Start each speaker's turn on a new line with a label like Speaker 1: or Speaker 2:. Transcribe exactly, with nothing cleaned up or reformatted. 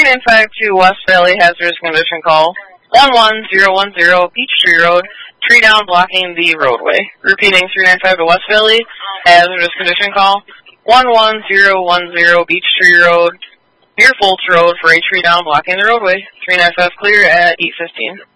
Speaker 1: nine five two West Valley hazardous condition call. one one zero one zero Peachtree Road, tree down blocking the roadway. Repeating three nine five to West Valley, hazardous condition call. one one zero one zero Peachtree Road, near Fultz Road for a tree down blocking the roadway. three nine five clear at eight fifteen.